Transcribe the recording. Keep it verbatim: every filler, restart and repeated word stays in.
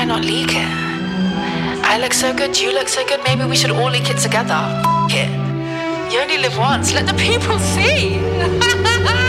why not leak it? I look so good, you look so good, maybe we should all leak it together. F it. You only live once, let the people see.